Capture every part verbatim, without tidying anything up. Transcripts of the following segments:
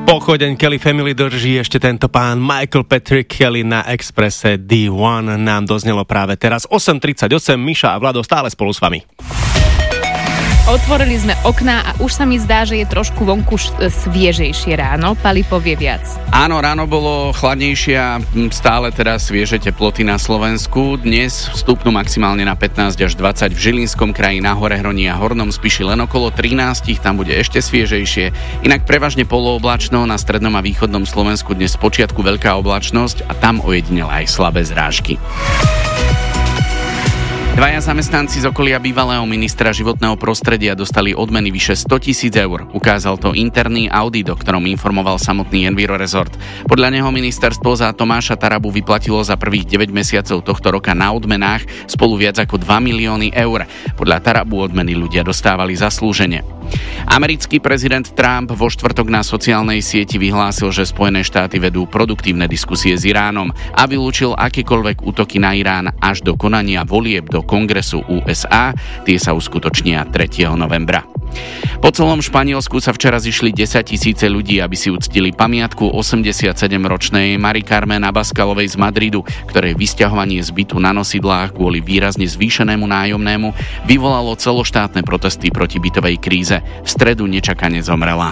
Pochodeň Kelly Family drží ešte tento pán Michael Patrick Kelly na Expresse dé jeden nám doznelo práve teraz. Osem tridsaťosem, Miša a Vlado stále spolu s vami. Otvorili sme okná a už sa mi zdá, že je trošku vonku sviežejšie ráno. Pali povie viac. Áno, ráno bolo chladnejšie a stále teda svieže teploty na Slovensku. Dnes vstupnú maximálne na pätnásť až dvadsať v Žilinskom kraji, na Horehroní a Hornom Spiši len okolo trinásť, tam bude ešte sviežejšie. Inak prevažne polooblačno, na strednom a východnom Slovensku dnes spočiatku veľká oblačnosť a tam ojedinele aj slabé zrážky. Dvaja zamestnanci z okolia bývalého ministra životného prostredia dostali odmeny vyše sto tisíc eur. Ukázal to interný audit, o ktorom informoval samotný Enviro Resort. Podľa neho ministerstvo za Tomáša Tarabu vyplatilo za prvých deväť mesiacov tohto roka na odmenách spolu viac ako dva milióny eur. Podľa Tarabu odmeny ľudia dostávali zaslúžene. Americký prezident Trump vo štvrtok na sociálnej sieti vyhlásil, že Spojené štáty vedú produktívne diskusie s Iránom a vylúčil akékoľvek útoky na Irán až do konania volieb do Kongresu ú es á. Tie sa uskutočnia tretieho novembra. Po celom Španielsku sa včera zišli desaťtisíce ľudí, aby si uctili pamiatku osemdesiatsedemročnej Mari Carmen Abaskalovej z Madridu, ktorej vysťahovanie z bytu na nosidlách kvôli výrazne zvýšenému nájomnému vyvolalo celoštátne protesty proti bytovej kríze. V stredu nečakane zomrela.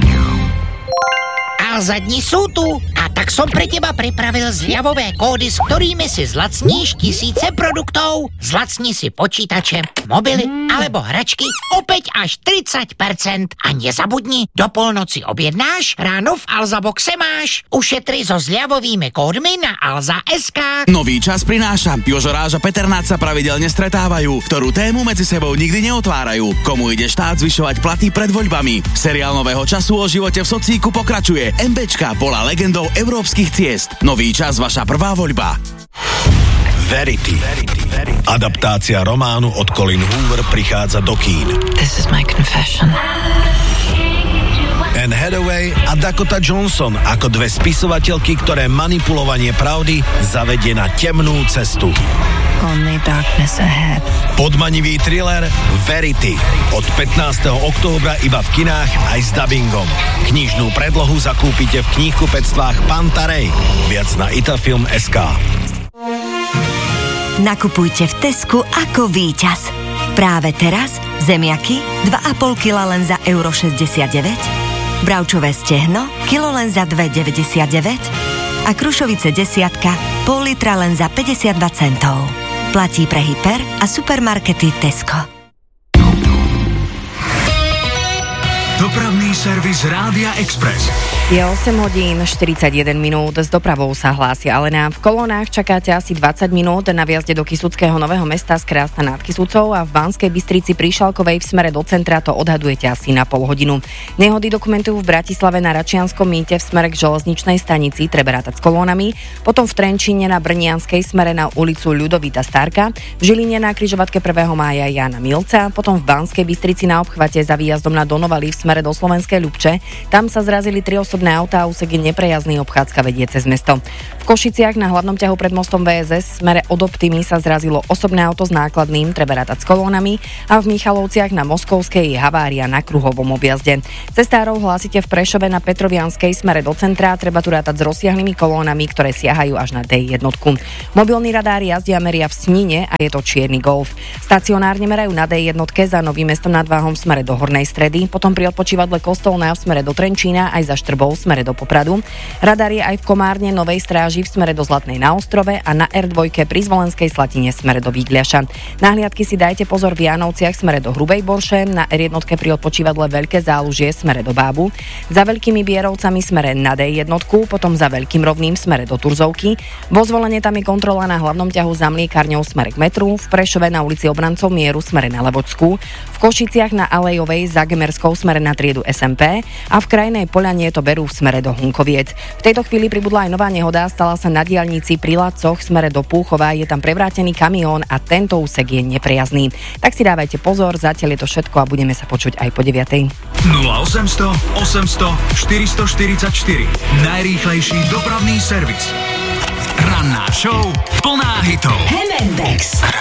Alza dni sú tu a tak som pre teba pripravil zľavové kódy, s ktorými si zlacníš tisíce produktov. Zlacni si počítače, mobily alebo hračky opäť až tridsať percent. A nezabudni, do polnoci objednáš, ráno v Alza Boxe máš. Ušetri so zľavovými kódmi na alza bodka es ká. Nový čas prináša. Jožo Ráž a Peter Náď sa pravidelne stretávajú, ktorú tému medzi sebou nikdy neotvárajú. Komu ide štát zvyšovať platy pred voľbami? Seriál Nového času o živote v socíku pokračuje. MBčka bola legendou európskych ciest. Nový čas, vaša prvá voľba. Verity. Adaptácia románu od Colin Hoover prichádza do kín. This is my confession. Anne Hathaway a Dakota Johnson ako dve spisovateľky, ktoré manipulovanie pravdy zavedie na temnú cestu. Only darkness ahead. Podmanivý thriller Verity. Od pätnásteho októbra iba v kinách aj s dabingom. Knižnú predlohu zakúpite v knihkupectvách Pantarej. Viac na itafilm bodka es ká. Nakupujte v Tesku ako víťaz. Práve teraz zemiaky dva a pol kila len za euro šesťdesiatdeväť, bravčové stehno kilo len za dva deväťdesiatdeväť a krušovice desiatka pol litra len za päťdesiatdva centov. Platí pre hyper a supermarkety Tesco. Dopravný servis Rádia Express. Je osem hodín štyridsaťjeden minút, s dopravou sa hlási Alena. V kolónach čakáte asi dvadsať minút na viazde do Kysuckého Nového Mesta z Krásna nad Kysucou a v Banskej Bystrici pri Šalkovej v smere do centra to odhadujete asi na pol hodinu. Nehody dokumentujú v Bratislave na Račianskom mýte v smere k železničnej stanici, treba rátať s kolónami, potom v Trenčíne na Brnianskej smere na ulicu Ľudovita Starka, v Žiline na križovatke prvého mája Jána Milca, potom v Banskej Bystrici na obchvate za výjazdom na Donovali v smere do Slovenskej Ľubče. Tam sa zrazili tri osobné autá a úsek je neprejazdný, obchádzka vedie cez mesto. V Košiciach na hlavnom ťahu pred mostom vé es es v smere od Optimy sa zrazilo osobné auto s nákladným, treba rátať s kolónami, a v Michalovciach na Moskovskej je havária na kruhovom objazde. Cestárov hlásite v Prešove na Petrovianskej smere do centra, treba tu rátať s rozsiahlymi kolónami, ktoré siahajú až na dé jeden. Mobilný radár jazdia meria v Snine a je to čierny Golf. Stacionárne merajú na dé jeden za Novým Mestom nad Váhom v smere do Hornej Stredy, potom pri odpočívadle Kostolná v smere do Trenčína aj za Štrbou v smere do Popradu. Radar je aj v Komárne, Novej Stráži v smere do Zlatnej na Ostrove a na er dva pri Zvolenskej Slatine v smere do Vígľaša. Na hliadky si dajte pozor v Jánovciach v smere do Hrubej Borše, na er jeden pri odpočívadle Veľké Zálužie v smere do Bábu, za Veľkými Bierovcami v smere na dé jeden, potom za Veľkým Rovným v smere do Turzovky. Vo Zvolenie tam je kontrola na hlavnom ťahu za Mliekárňou v smere k metru, v Prešove na ulici Obrancov Mieru v smere na Levočskú, v Košiciach na Alejovej za Gemerskou v smere na triedu es em pé a v Krajnej Poľane to berú v smere do Hunkoviec. V tejto chvíli pribudla aj nová nehoda, stala sa na diaľnici pri Lacoch v smere do Púchova, je tam prevrátený kamión a tento úsek je neprejazdný. Tak si dávajte pozor, zatiaľ je to všetko a budeme sa počuť aj po deviatej. nula osemsto osemsto štyristoštyridsaťštyri. Najrýchlejší dopravný servis. Ranná show plná hitov. Hemendex.